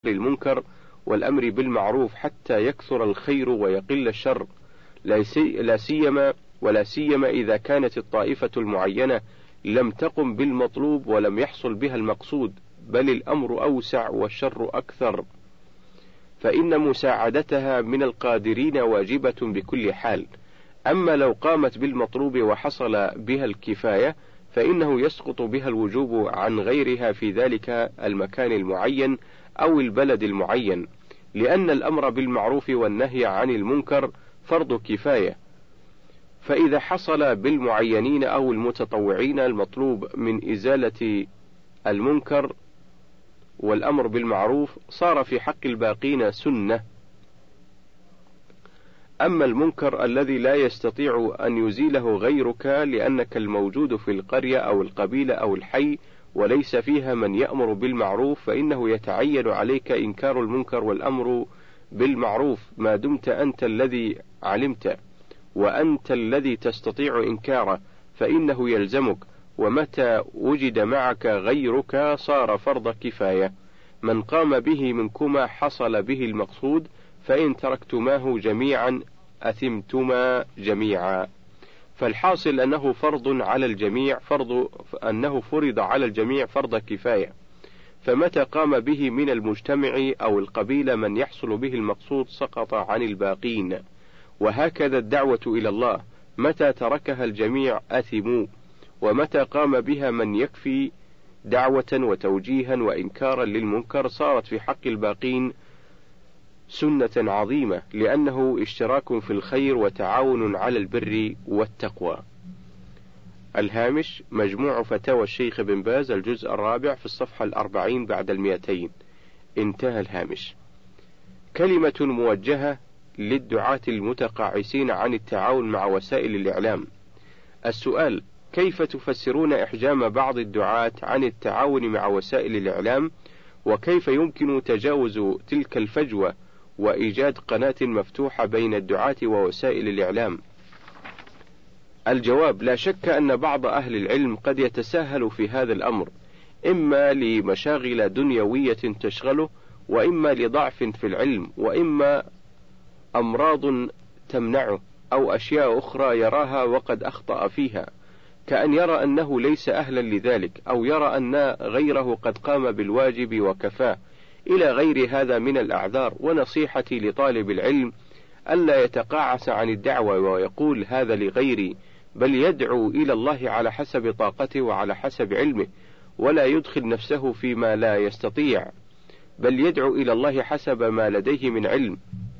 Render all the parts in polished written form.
المنكر والأمر بالمعروف حتى يكثر الخير ويقل الشر، ولا سيما إذا كانت الطائفة المعينة لم تقم بالمطلوب ولم يحصل بها المقصود، بل الأمر أوسع والشر أكثر، فإن مساعدتها من القادرين واجبة بكل حال. أما لو قامت بالمطلوب وحصل بها الكفاية فإنه يسقط بها الوجوب عن غيرها في ذلك المكان المعين أو البلد المعين، لأن الأمر بالمعروف والنهي عن المنكر فرض كفاية، فإذا حصل بالمعينين أو المتطوعين المطلوب من إزالة المنكر والأمر بالمعروف صار في حق الباقين سنة. أما المنكر الذي لا يستطيع أن يزيله غيرك لأنك الموجود في القرية أو القبيلة أو الحي وليس فيها من يأمر بالمعروف، فإنه يتعين عليك إنكار المنكر والأمر بالمعروف ما دمت أنت الذي علمت وأنت الذي تستطيع إنكاره، فإنه يلزمك، ومتى وجد معك غيرك صار فرض كفاية. من قام به منكما حصل به المقصود، فإن تركتماه جميعا أثمتما جميعا. فالحاصل أنه فرض على الجميع، أنه فرض على الجميع فرض كفاية، فمتى قام به من المجتمع أو القبيلة من يحصل به المقصود سقط عن الباقين. وهكذا الدعوة إلى الله، متى تركها الجميع أثموا، ومتى قام بها من يكفي دعوة وتوجيها وإنكارا للمنكر صارت في حق الباقين سنة عظيمة، لأنه اشتراك في الخير وتعاون على البر والتقوى. الهامش: مجموع فتاوى الشيخ بن باز، الجزء 4 في الصفحة 40 بعد 200. انتهى الهامش. كلمة موجهة للدعاة المتقاعسين عن التعاون مع وسائل الإعلام. السؤال: كيف تفسرون إحجام بعض الدعاة عن التعاون مع وسائل الإعلام؟ وكيف يمكن تجاوز تلك الفجوة وإيجاد قناة مفتوحة بين الدعاة ووسائل الإعلام؟ الجواب: لا شك أن بعض أهل العلم قد يتساهل في هذا الأمر، إما لمشاغل دنيوية تشغله، وإما لضعف في العلم، وإما أمراض تمنعه، أو أشياء أخرى يراها وقد أخطأ فيها، كأن يرى أنه ليس أهلا لذلك، أو يرى أن غيره قد قام بالواجب وكفاه، إلى غير هذا من الأعذار. ونصيحتي لطالب العلم ألا يتقاعس عن الدعوة ويقول هذا لغيري، بل يدعو إلى الله على حسب طاقته وعلى حسب علمه، ولا يدخل نفسه فيما لا يستطيع، بل يدعو إلى الله حسب ما لديه من علم،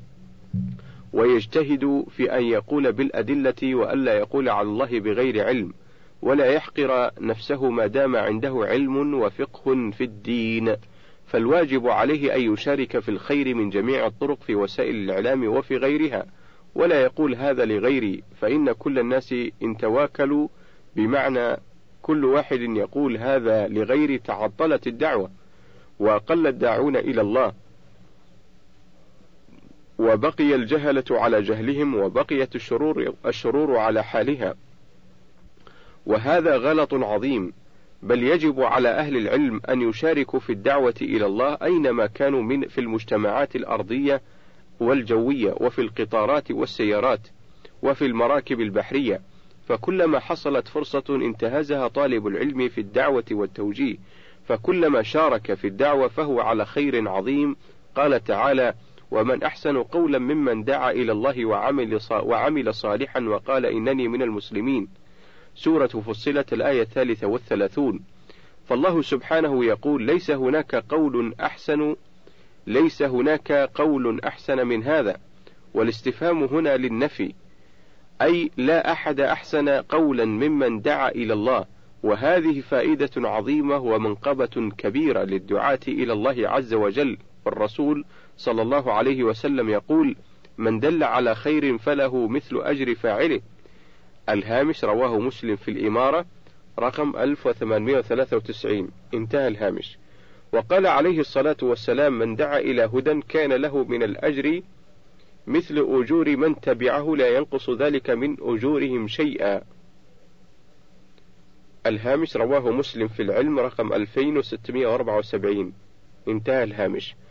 ويجتهد في أن يقول بالأدلة وألا يقول على الله بغير علم، ولا يحقر نفسه ما دام عنده علم وفقه في الدين. فالواجب عليه أن يشارك في الخير من جميع الطرق في وسائل الإعلام وفي غيرها، ولا يقول هذا لغيري، فإن كل الناس إن تواكلوا، بمعنى كل واحد يقول هذا لغيري، تعطلت الدعوة وقل الداعون إلى الله، وبقي الجهلة على جهلهم، وبقيت الشرور على حالها، وهذا غلط عظيم. بل يجب على أهل العلم أن يشاركوا في الدعوة إلى الله أينما كانوا في المجتمعات الأرضية والجوية، وفي القطارات والسيارات، وفي المراكب البحرية، فكلما حصلت فرصة انتهزها طالب العلم في الدعوة والتوجيه، فكلما شارك في الدعوة فهو على خير عظيم. قال تعالى: ومن أحسن قولا ممن دعا إلى الله وعمل صالحا وقال إنني من المسلمين. سورة فصلت، الآية 33. فالله سبحانه يقول: ليس هناك قول أحسن من هذا، والاستفهام هنا للنفي، أي لا أحد أحسن قولا ممن دعا إلى الله. وهذه فائدة عظيمة ومنقبة كبيرة للدعاة إلى الله عز وجل. والرسول صلى الله عليه وسلم يقول: من دل على خير فله مثل أجر فاعله. الهامش: رواه مسلم في الإمارة رقم 1893. انتهى الهامش. وقال عليه الصلاة والسلام: من دعا إلى هدى كان له من الأجر مثل أجور من تبعه لا ينقص ذلك من أجورهم شيئا. الهامش: رواه مسلم في العلم رقم 2674. انتهى الهامش.